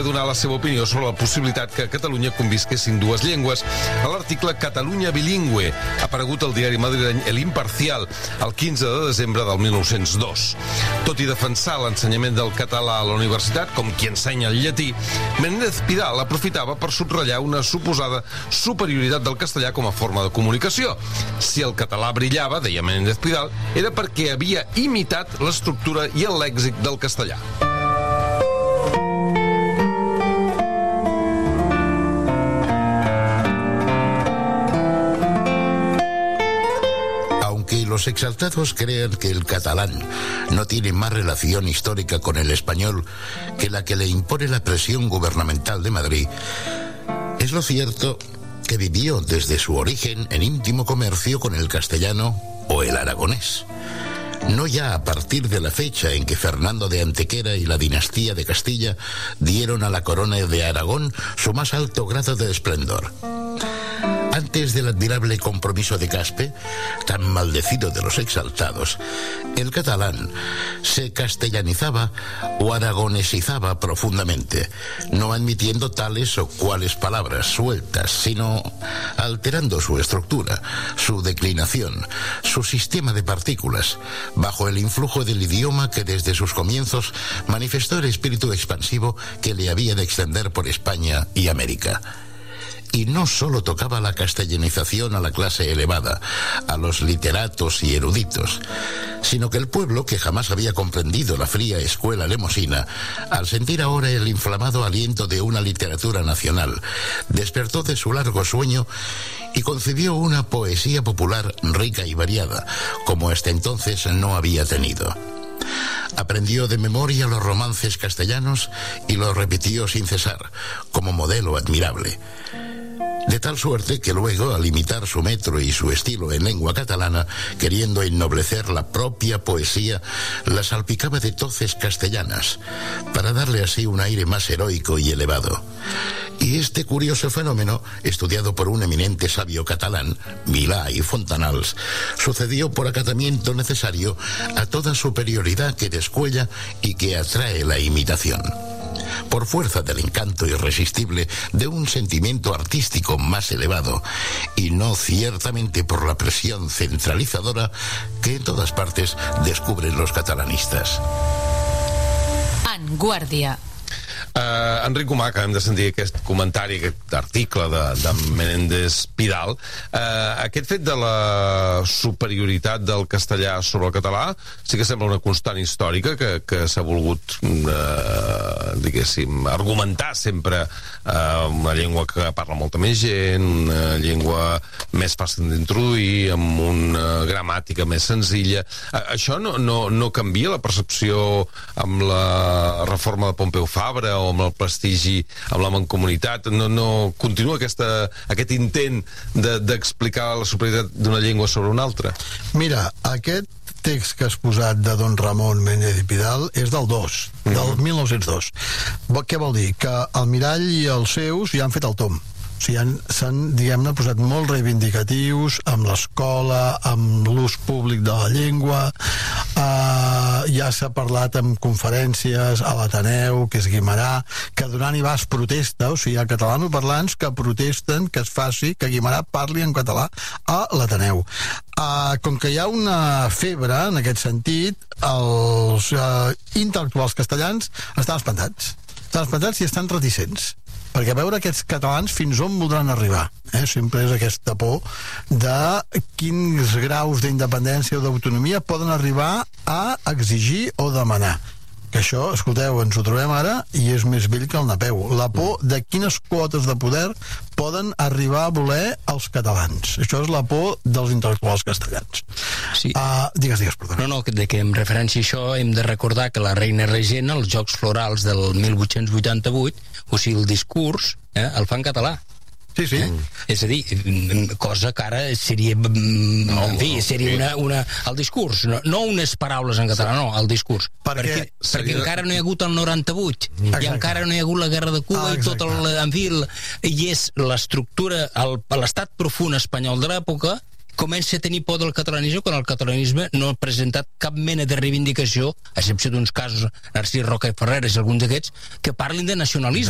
voler donar la seva opinió sobre la possibilitat que a Catalunya convisquessin dues llengües a l'article Catalunya bilingüe, aparegut al diari madrileny El Imparcial el 15 de desembre del 1902. Tot i defensar l'ensenyament del català a la universitat, com qui ensenya el llatí, Menéndez Pidal aprofitava per subratllar una suposada superioritat del castellà com a forma de comunicació. Si el català brillava, deia Menéndez Pidal, era perquè havia imitat l'estructura i el lèxic del castellà. Aunque los exaltados crean que el catalán no tiene más relación histórica con el español que la que le impone la presión gubernamental de Madrid, es lo cierto que vivió desde su origen en íntimo comercio con el castellano o el aragonés. No ya a partir de la fecha en que Fernando de Antequera y la dinastía de Castilla dieron a la corona de Aragón su más alto grado de esplendor. Antes del admirable compromiso de Caspe, tan maldecido de los exaltados, el catalán se castellanizaba o aragonesizaba profundamente, no admitiendo tales o cuales palabras sueltas, sino alterando su estructura, su declinación, su sistema de partículas, bajo el influjo del idioma que desde sus comienzos manifestó el espíritu expansivo que le había de extender por España y América. Y no solo tocaba la castellanización a la clase elevada, a los literatos y eruditos, sino que el pueblo, que jamás había comprendido la fría escuela lemosina, al sentir ahora el inflamado aliento de una literatura nacional, despertó de su largo sueño y concibió una poesía popular rica y variada, como hasta entonces no había tenido. Aprendió de memoria los romances castellanos y los repitió sin cesar, como modelo admirable. De tal suerte que luego, al imitar su metro y su estilo en lengua catalana, queriendo ennoblecer la propia poesía, la salpicaba de toces castellanas, para darle así un aire más heroico y elevado. Y este curioso fenómeno, estudiado por un eminente sabio catalán, Milà y Fontanals, sucedió por acatamiento necesario a toda superioridad que descuella y que atrae la imitación, por fuerza del encanto irresistible de un sentimiento artístico más elevado, y no ciertamente por la presión centralizadora que en todas partes descubren los catalanistas. Vanguardia. Enric Gomà, acabem de sentir aquest comentari, aquest article de Menéndez Pidal. Aquest fet de la superioritat del castellà sobre el català sí que sembla una constant històrica que s'ha volgut, diguéssim, argumentar sempre, una llengua que parla molta més gent, una llengua més fàcil d'introduir, amb una gramàtica més senzilla. Això no canvia la percepció amb la reforma de Pompeu Fabra o amb el prestigi, amb la mancomunitat? No continua aquest intent d'explicar la superioritat d'una llengua sobre una altra? Mira, aquest text que has posat de Don Ramon Menéndez Pidal és del 1902. Què vol dir? Que el Mirall i els seus ja han fet el tom. O sigui, s'han, diguem-ne, posat molt reivindicatius amb l'escola, amb l'ús públic de la llengua. Ja s'ha parlat en conferències a l'Ateneu, que és Guimerà, que Duran i Bas protesta, o sigui, hi ha catalanoparlants que protesten que es faci, que Guimerà parli en català a l'Ateneu. Com que hi ha una febre en aquest sentit, els intel·lectuals castellans estan espantats i estan reticents, perquè a veure aquests catalans fins on voldran arribar. Sempre és aquesta por de quins graus d'independència o d'autonomia poden arribar a exigir o demanar. Que això, escolteu, ens ho trobem ara i és més vell que el Napeu. La por de quines quotes de poder poden arribar a voler els catalans. Això és la por dels intel·lectuals castellans. Sí. Digues, perdona. No, de que en referència a això hem de recordar que la reina regent, als Jocs Florals del 1888, o sigui, el discurs, el fa en català. Sí, sí. És a dir, cosa que ara seria, en fi, seria el discurs, no unes paraules en català, no, el discurs. Perquè encara no hi ha hagut el 98, i encara no hi ha hagut la guerra de Cuba, i tot el, en fi, i és l'estructura, l'estat profund espanyol de l'època comença a tenir por del catalanisme quan el catalanisme no ha presentat cap mena de reivindicació, a excepció d'uns casos, Narcís Roca i Ferreres i alguns d'aquests, que parlin de nacionalisme.